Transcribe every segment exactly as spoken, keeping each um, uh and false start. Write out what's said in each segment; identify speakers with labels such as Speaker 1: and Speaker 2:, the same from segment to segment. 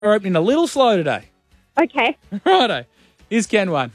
Speaker 1: We're opening a little slow today.
Speaker 2: Okay.
Speaker 1: Righto. Here's Ken one.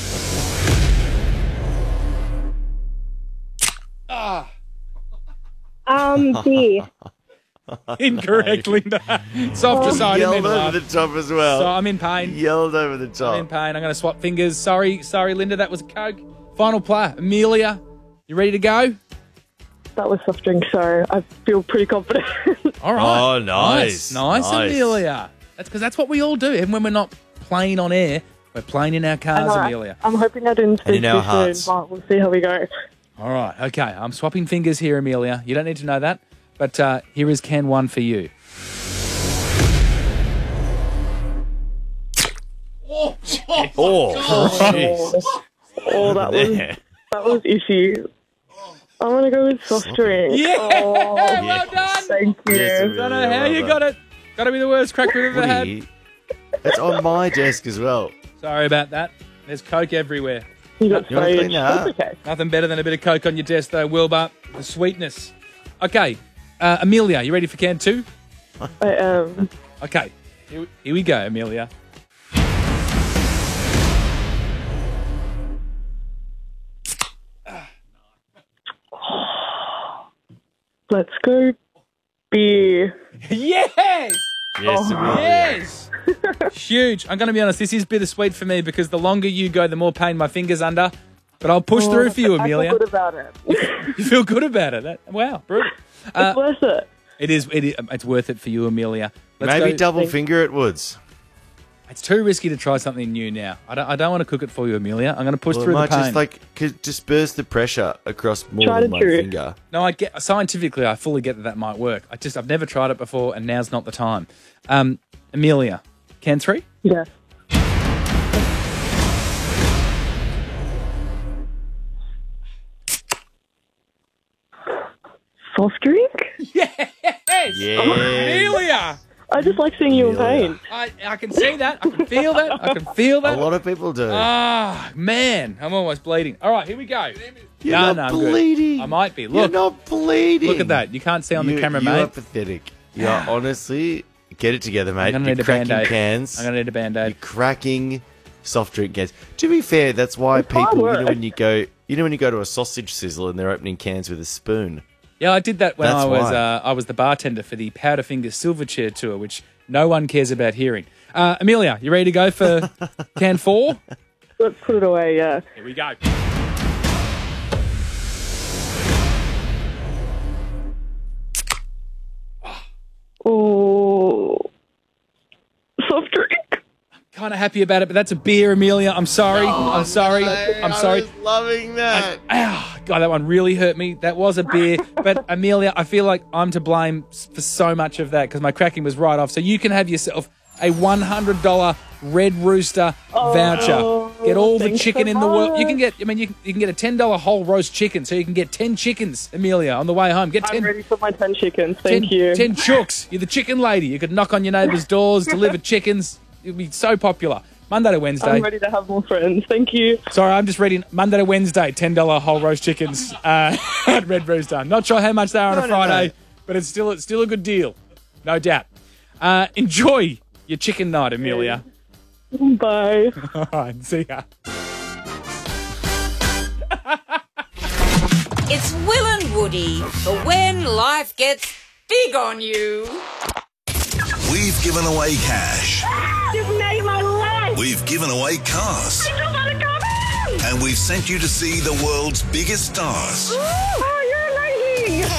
Speaker 1: Ah.
Speaker 2: Um, B.
Speaker 1: Incorrect, Linda. Softer side.
Speaker 3: Yelled
Speaker 1: in the
Speaker 3: over the top as well.
Speaker 1: So I'm in pain.
Speaker 3: Yelled over the top.
Speaker 1: I'm in pain. I'm going to swap fingers. Sorry, sorry, Linda. That was a Coke. Final player, Amelia. You ready to go?
Speaker 2: That was soft drink, so I feel pretty confident.
Speaker 1: All right.
Speaker 3: Oh, nice.
Speaker 1: Nice, nice,
Speaker 3: Nice.
Speaker 1: Amelia. That's because that's what we all do. Even when we're not playing on air, we're playing in our cars,
Speaker 2: Alright,
Speaker 1: Amelia.
Speaker 2: I'm hoping I didn't
Speaker 3: And
Speaker 2: speak
Speaker 3: in our
Speaker 2: too
Speaker 3: hearts.
Speaker 2: soon, but we'll see how we go.
Speaker 1: All right. Okay. I'm swapping fingers here, Amelia. You don't need to know that. But uh, here is Ken one for you.
Speaker 3: Oh, jeez.
Speaker 2: Oh, that was that was issue. I'm gonna go with soft drink.
Speaker 1: Yeah.
Speaker 2: Oh,
Speaker 1: Well done.
Speaker 2: thank you.
Speaker 3: Yes,
Speaker 1: I don't know
Speaker 3: Amelia,
Speaker 1: how
Speaker 3: well
Speaker 1: you
Speaker 3: done.
Speaker 1: got it. Got to be the worst crack we've ever had.
Speaker 3: Woody, It's on my desk as well.
Speaker 1: Sorry about that. There's Coke everywhere.
Speaker 2: You got
Speaker 3: You wanna
Speaker 2: sprayed.
Speaker 3: clean that
Speaker 2: That's okay.
Speaker 1: Nothing better than a bit of Coke on your desk, though, Wilbur. The sweetness. Okay. Uh, Amelia, you ready for Ken two?
Speaker 2: I am.
Speaker 1: Okay. Here, here we go, Amelia.
Speaker 2: Let's go B.
Speaker 1: Yes!
Speaker 3: Yes, Amelia.
Speaker 1: Yes! Huge. I'm going to be honest, this is bittersweet for me because the longer you go, the more pain my finger's under. But I'll push through for you, Amelia.
Speaker 2: I feel good about it.
Speaker 1: You feel good about it. That, wow, brutal. Uh,
Speaker 2: It's worth it.
Speaker 1: it is. It is. It's worth it for you, Amelia. Let's
Speaker 3: Maybe
Speaker 1: go.
Speaker 3: double finger at Woods.
Speaker 1: It's too risky to try something new now. I don't. I don't want to cook it for you, Amelia. I'm going to push
Speaker 3: Well, it
Speaker 1: through the
Speaker 3: might
Speaker 1: pain.
Speaker 3: just like could disperse the pressure across more
Speaker 2: Try
Speaker 3: than
Speaker 2: to
Speaker 3: one
Speaker 2: chew.
Speaker 3: finger.
Speaker 1: No, I get scientifically. I fully get that that might work. I just I've never tried it before, and now's not the time. Um, Amelia, Ken three.
Speaker 2: Yeah. Soft drink?
Speaker 1: Yes.
Speaker 3: Yes.
Speaker 1: Amelia.
Speaker 2: I just like seeing you in
Speaker 3: Amelia.
Speaker 2: pain.
Speaker 1: I I can see that. I can feel that. I can feel
Speaker 3: A
Speaker 1: that.
Speaker 3: lot of people do.
Speaker 1: Ah, man, I'm almost bleeding. All right, here we go.
Speaker 3: You're
Speaker 1: no,
Speaker 3: not
Speaker 1: no, I'm good.
Speaker 3: bleeding.
Speaker 1: I might be.
Speaker 3: You're
Speaker 1: Look,
Speaker 3: not bleeding.
Speaker 1: look at that. You can't see on the
Speaker 3: You-
Speaker 1: camera,
Speaker 3: you
Speaker 1: mate.
Speaker 3: are pathetic. You are honestly get it together, mate.
Speaker 1: I'm gonna
Speaker 3: You're
Speaker 1: need a
Speaker 3: cracking
Speaker 1: band-aid.
Speaker 3: cans.
Speaker 1: I'm gonna need a band-aid.
Speaker 3: You're cracking soft drink cans. To be fair, that's why
Speaker 2: It's hard
Speaker 3: people, you know,
Speaker 2: work.
Speaker 3: when you go, you know, when you go to a sausage sizzle and they're opening cans with a spoon.
Speaker 1: Yeah, I did that when
Speaker 3: That's
Speaker 1: I was
Speaker 3: why.
Speaker 1: uh, I was the bartender for the Powderfinger Silverchair tour, which no one cares about hearing. Uh, Amelia, you ready to go for can four?
Speaker 2: Let's put it away, yeah.
Speaker 1: Here we go.
Speaker 2: Oh, soft drink.
Speaker 1: Kind of happy about it, but that's a beer, Amelia. I'm sorry. I'm sorry. I'm sorry.
Speaker 3: I was loving that.
Speaker 1: Ah, God, that one really hurt me. That was a beer. But Amelia, I feel like I'm to blame s- for so much of that because my cracking was right off. So you can have yourself a one hundred dollars Red Rooster voucher. Get all the
Speaker 2: thanks
Speaker 1: chicken
Speaker 2: so
Speaker 1: in the world. You
Speaker 2: much.
Speaker 1: can get, I mean, you can, you can get a ten dollars whole roast chicken. So you can get ten chickens, Amelia, on the way home. Get
Speaker 2: I'm
Speaker 1: ten,
Speaker 2: ready for my ten chickens. Thank
Speaker 1: ten,
Speaker 2: you.
Speaker 1: ten chooks. You're the chicken lady. You could knock on your neighbours' doors, deliver chickens. It'd be so popular. Monday to Wednesday.
Speaker 2: I'm ready to have more friends. Thank you.
Speaker 1: Sorry, I'm just reading Monday to Wednesday, ten dollars whole roast chickens uh, at Red Rooster. Not sure how much they are on
Speaker 3: No,
Speaker 1: a
Speaker 3: no,
Speaker 1: Friday,
Speaker 3: no.
Speaker 1: but it's still it's still a good deal, no doubt. Uh, enjoy your chicken night, Amelia.
Speaker 2: Bye.
Speaker 1: All right, see ya.
Speaker 4: It's Will and Woody for when life gets big on you.
Speaker 5: We've given away cash.
Speaker 2: You've made my life.
Speaker 5: We've given away cars. And we've sent you to see the world's biggest stars.
Speaker 2: Oh, you're amazing.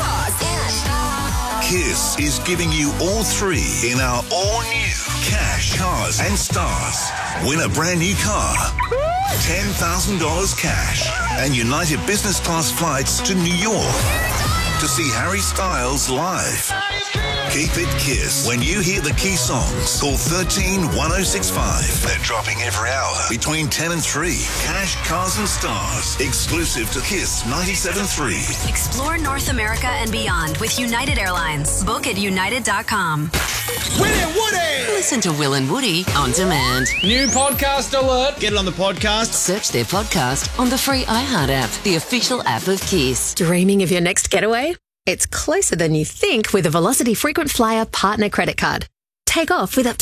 Speaker 5: Kiss is giving you all three in our all-new Cash, Cars and Stars. Win a brand new car, ten thousand dollars cash, and United Business Class flights to New York to see Harry Styles live. Keep it Kiss. When you hear the key songs, call thirteen one oh six five. They're dropping every hour between ten and three. Cash, Cars and Stars. Exclusive to Kiss ninety-seven point three.
Speaker 6: Explore North America and beyond with United Airlines. Book at united dot com.
Speaker 5: Will and Woody!
Speaker 6: Listen to Will and Woody on demand.
Speaker 1: New podcast alert.
Speaker 7: Get it on the podcast.
Speaker 6: Search their podcast on the free iHeart app, the official app of Kiss. Dreaming of your next getaway? It's closer than you think with a Velocity Frequent Flyer Partner Credit Card.
Speaker 7: Take off with up